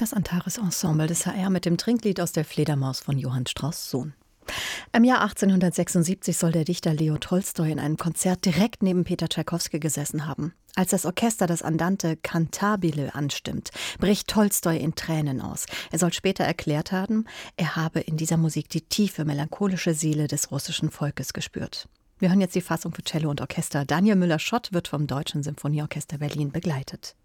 Das Antares-Ensemble des HR mit dem Trinklied aus der Fledermaus von Johann Strauss Sohn. Im Jahr 1876 soll der Dichter Leo Tolstoi in einem Konzert direkt neben Peter Tschaikowski gesessen haben. Als das Orchester das Andante Cantabile anstimmt, bricht Tolstoi in Tränen aus. Er soll später erklärt haben, er habe in dieser Musik die tiefe, melancholische Seele des russischen Volkes gespürt. Wir hören jetzt die Fassung für Cello und Orchester. Daniel Müller-Schott wird vom Deutschen Symphonieorchester Berlin begleitet.